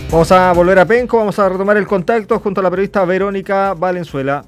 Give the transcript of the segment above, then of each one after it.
Vamos a volver a Penco, vamos a retomar el contacto junto a la periodista Verónica Valenzuela.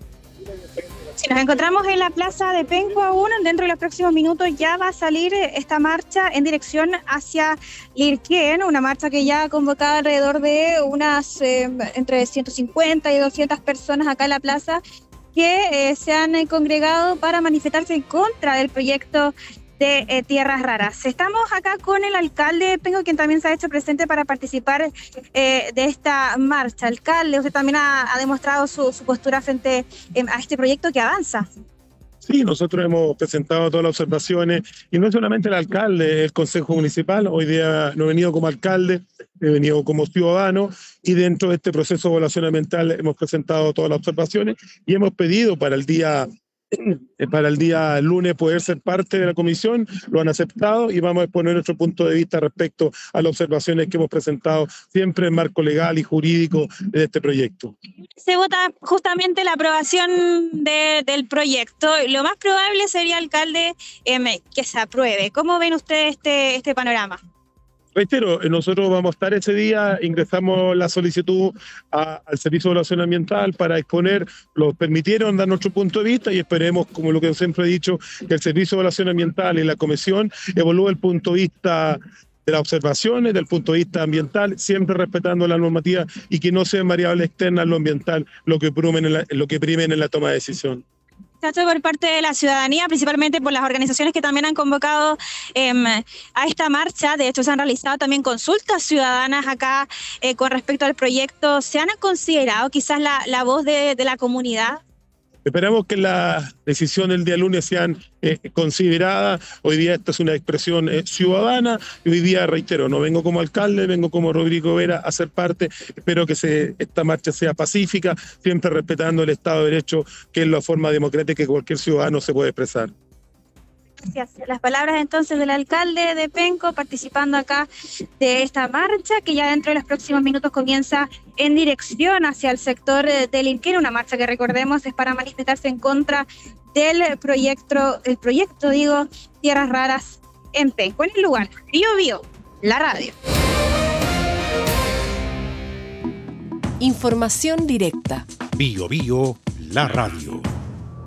Si nos encontramos en la plaza de Penco aún, dentro de los próximos minutos ya va a salir esta marcha en dirección hacia Lirquén, una marcha que ya ha convocado alrededor de unas entre 150 y 200 personas acá en la plaza que se han congregado para manifestarse en contra del proyecto de Tierras Raras. Estamos acá con el alcalde de Penco, quien también se ha hecho presente para participar de esta marcha. Alcalde, usted también ha demostrado su postura frente a este proyecto que avanza. Sí, nosotros hemos presentado todas las observaciones y no es solamente el alcalde, el Consejo Municipal. Hoy día no he venido como alcalde, he venido como ciudadano y dentro de este proceso de evaluación ambiental hemos presentado todas las observaciones y hemos pedido para el día lunes poder ser parte de la comisión. Lo han aceptado y vamos a exponer nuestro punto de vista respecto a las observaciones que hemos presentado siempre en marco legal y jurídico de este proyecto. Se vota justamente la aprobación del proyecto. Lo más probable sería, alcalde, que se apruebe. ¿Cómo ven ustedes este panorama? Reitero, nosotros vamos a estar ese día, ingresamos la solicitud al Servicio de Evaluación Ambiental para exponer, lo permitieron dar nuestro punto de vista y esperemos, como lo que siempre he dicho, que el Servicio de Evaluación Ambiental y la Comisión evalúe el punto de vista de las observaciones, del punto de vista ambiental, siempre respetando la normativa y que no sean variables externas lo ambiental lo que primen en la toma de decisión. Se ha hecho por parte de la ciudadanía, principalmente por las organizaciones que también han convocado a esta marcha. De hecho, se han realizado también consultas ciudadanas acá con respecto al proyecto. ¿Se han considerado quizás la voz de la comunidad? Esperamos que las decisiones del día lunes sean consideradas. Hoy día esta es una expresión ciudadana y hoy día, reitero, no vengo como alcalde, vengo como Rodrigo Vera a ser parte. Espero que esta marcha sea pacífica, siempre respetando el Estado de Derecho, que es la forma democrática que cualquier ciudadano se puede expresar. Gracias. Las palabras entonces del alcalde de Penco participando acá de esta marcha que ya dentro de los próximos minutos comienza en dirección hacia el sector de Lirquén, una marcha que recordemos es para manifestarse en contra del proyecto Tierras Raras en Penco. En el lugar, Bío Bío, la radio. Información directa. Bío Bío, la radio.